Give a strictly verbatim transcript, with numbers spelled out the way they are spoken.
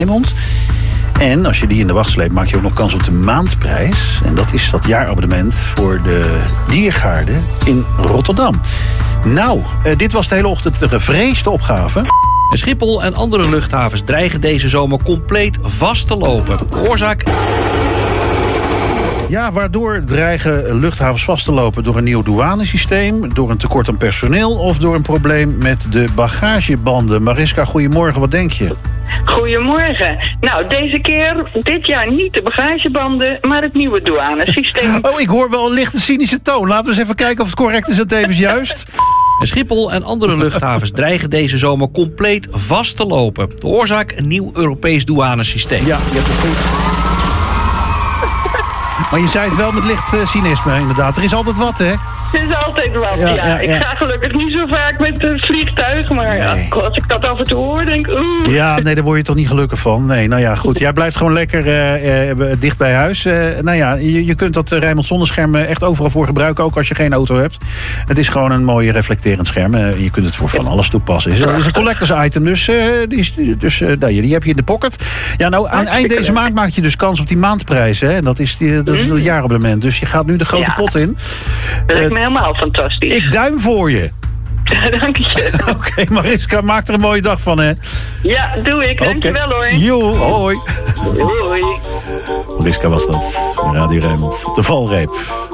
Rijnmond. En als je die in de wacht sleept, maak je ook nog kans op de maandprijs. En dat is dat jaarabonnement voor de Diergaarde in Rotterdam. Nou, uh, dit was de hele ochtend de gevreesde opgave. Schiphol en andere luchthavens dreigen deze zomer compleet vast te lopen. De oorzaak... Ja, waardoor dreigen luchthavens vast te lopen? Door een nieuw douanesysteem, door een tekort aan personeel of door een probleem met de bagagebanden? Mariska, goedemorgen, wat denk je? Goedemorgen. Nou, deze keer, dit jaar niet de bagagebanden, maar het nieuwe douanesysteem. Oh, ik hoor wel een lichte cynische toon. Laten we eens even kijken of het correct is en tevens juist. Schiphol en andere luchthavens dreigen deze zomer compleet vast te lopen. De oorzaak een nieuw Europees douanesysteem. Ja, je hebt het goed. Maar je zei het wel met licht uh, cynisme, inderdaad. Er is altijd wat, hè? Er is altijd wat, ja. Ja, ja. ja, ja. Ik ga gelukkig niet zo vaak met het vliegtuig, maar Nee. ja, als ik dat af en toe hoor, denk ik... Oeh. Ja, nee, daar word je toch niet gelukkig van. Nee, nou ja, goed. Jij blijft gewoon lekker uh, uh, dicht bij huis. Uh, nou ja, je, je kunt dat uh, Rijnmond zonnescherm uh, echt overal voor gebruiken, ook als je geen auto hebt. Het is gewoon een mooi reflecterend scherm. Uh, je kunt het voor van alles toepassen. Het is, is een collectors item, dus, uh, die, is, dus uh, nou, die heb je in de pocket. Ja, nou, aan eind deze maand maak je dus kans op die maandprijs, hè? En dat is, die, dat is het jaarabonnement. Dus je gaat nu de grote Ja. pot in. Dat lijkt Uh, me helemaal fantastisch. ik duim voor je. Dank je. Oké, okay, Mariska, maak er een mooie dag van, hè? Ja, doe ik. Dank je wel, hoor. Jo, hoi. Hoi. Mariska was dat, Radio Rijnmond. De valreep.